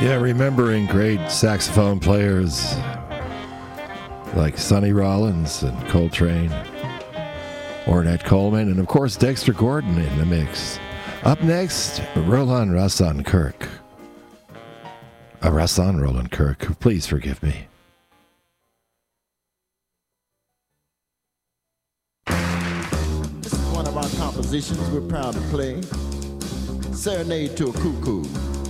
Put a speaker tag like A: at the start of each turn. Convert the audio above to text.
A: Yeah, remembering great saxophone players like Sonny Rollins and Coltrane, Ornette Coleman, and of course Dexter Gordon in the mix. Up next, Roland Rassan Kirk. Rassan Roland Kirk, please forgive me.
B: This is one of our compositions we're proud to play. Serenade to a Cuckoo.